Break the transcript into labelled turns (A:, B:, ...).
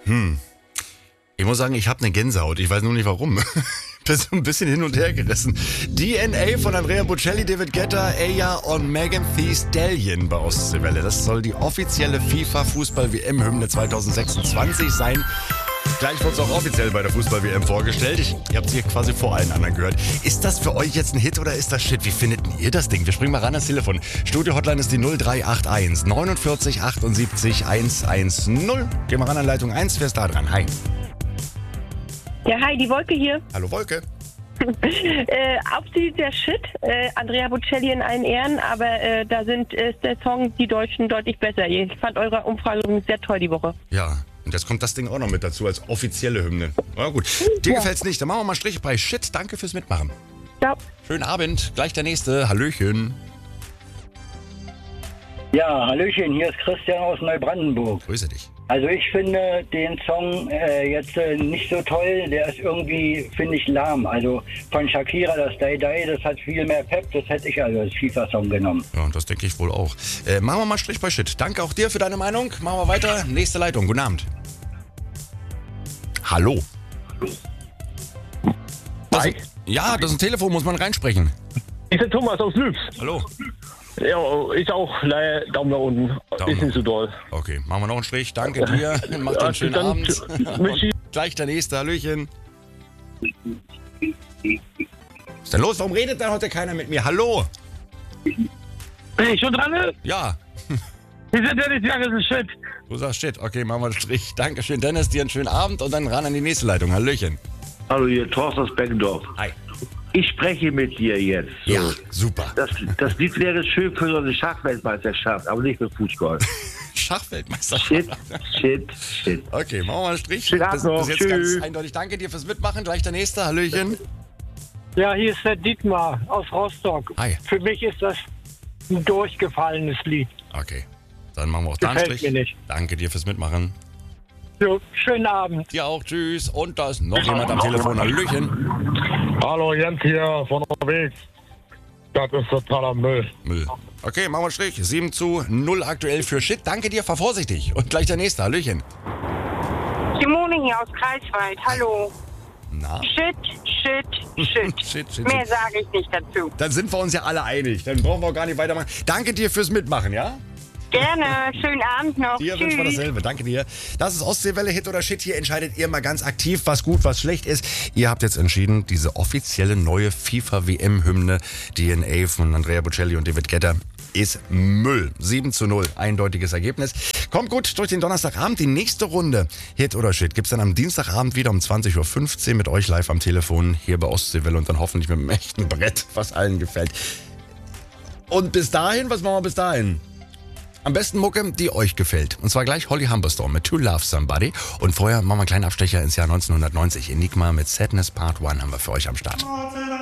A: Ich muss sagen, ich habe eine Gänsehaut. Ich weiß nur nicht warum. Ich bin so ein bisschen hin und her gerissen. DNA von Andrea Bocelli, David Guetta, Aya und Megan Thee Stallion bei Ostseewelle. Das soll die offizielle FIFA-Fußball-WM-Hymne 2026 sein. Gleich wird es auch offiziell bei der Fußball-WM vorgestellt. Ihr habt es hier quasi vor allen anderen gehört. Ist das für euch jetzt ein Hit oder ist das Shit? Wie findet ihr das Ding? Wir springen mal ran ans Telefon. Studio-Hotline ist die 0381 49 78 110. Gehen wir ran an Leitung 1. Wer ist da dran? Hi.
B: Ja, hi, die Wolke hier.
A: Hallo Wolke.
B: Absolut der Shit. Andrea Bocelli in allen Ehren, aber da ist der Song Die Deutschen deutlich besser. Ich fand eure Umfrage sehr toll die Woche.
A: Ja, und jetzt kommt das Ding auch noch mit dazu als offizielle Hymne. Na gut, dir gefällt's nicht. Dann machen wir mal Strich bei Shit. Danke fürs Mitmachen.
B: Ciao.
A: Schönen Abend. Gleich der nächste. Hallöchen.
C: Ja, Hallöchen, hier ist Christian aus Neubrandenburg.
A: Grüße dich.
C: Also ich finde den Song jetzt nicht so toll, der ist irgendwie, finde ich, lahm. Also von Shakira, das Die Die, das hat viel mehr Pep, das hätte ich also als FIFA-Song genommen.
A: Ja, das denke ich wohl auch. Machen wir mal Strich bei Shit. Danke auch dir für deine Meinung. Machen wir weiter. Nächste Leitung. Guten Abend. Hallo. Das ist, ja, das ist ein Telefon, muss man reinsprechen.
D: Ich bin Thomas aus Lübs.
A: Hallo.
D: Ja, ich auch. Leider Daumen nach unten.
A: Daumen
D: ist nicht so doll.
A: Okay, machen wir noch einen Strich. Danke dir. Macht einen schönen
D: dann
A: Abend. Und gleich der nächste. Hallöchen. Was ist denn los? Warum redet denn heute keiner mit mir? Hallo.
D: Bin ich schon dran?
A: Ja.
D: Wir sind ja nicht lange Shit.
A: Du sagst Shit. Okay, machen wir einen Strich. Dankeschön, Dennis. Dir einen schönen Abend und dann ran an die nächste Leitung. Hallöchen.
E: Hallo, hier Thorsten aus Beckendorf.
A: Hi.
E: Ich spreche mit dir jetzt. So.
A: Ja, super.
E: Das Lied wäre schön für so eine Schachweltmeisterschaft, aber nicht für Fußball.
A: Schachweltmeisterschaft.
E: Shit.
A: Okay, machen wir mal einen Strich.
E: Schönen Abend noch.
A: Bis jetzt
E: Tschüss.
A: ganz eindeutig. Danke dir fürs Mitmachen. Gleich der nächste. Hallöchen.
F: Ja, hier ist der Dietmar aus Rostock.
A: Hi.
F: Für mich ist das ein durchgefallenes Lied.
A: Okay, dann machen wir auch da einen
F: Gefällt
A: Strich.
F: mir nicht.
A: Danke dir fürs Mitmachen.
F: So, schönen Abend.
A: Dir auch. Tschüss. Und da ist noch jemand am Telefon. Hallöchen.
D: Hallo, Jens hier von unterwegs. Das ist totaler Müll.
A: Okay, machen wir einen Strich. 7:0 aktuell für Shit. Danke dir, fahr vorsichtig. Und gleich der nächste. Hallöchen.
G: Simone hier aus Greifswald. Hallo.
A: Na?
G: Shit.
A: Shit.
G: Mehr sage ich nicht dazu.
A: Dann sind wir uns ja alle einig. Dann brauchen wir auch gar nicht weitermachen. Danke dir fürs Mitmachen, ja?
G: Gerne. Schönen Abend noch.
A: Dir wünschen wir dasselbe. Danke dir. Das ist Ostseewelle, Hit oder Shit. Hier entscheidet ihr mal ganz aktiv, was gut, was schlecht ist. Ihr habt jetzt entschieden, diese offizielle neue FIFA-WM-Hymne DNA von Andrea Bocelli und David Guetta ist Müll. 7:0. Eindeutiges Ergebnis. Kommt gut durch den Donnerstagabend. Die nächste Runde Hit oder Shit gibt's dann am Dienstagabend wieder um 20:15 Uhr mit euch live am Telefon hier bei Ostseewelle und dann hoffentlich mit einem echten Brett, was allen gefällt. Und bis dahin, was machen wir bis dahin? Am besten Mucke, die euch gefällt. Und zwar gleich Holly Humberstone mit To Love Somebody. Und vorher machen wir einen kleinen Abstecher ins Jahr 1990. Enigma mit Sadness Part 1 haben wir für euch am Start.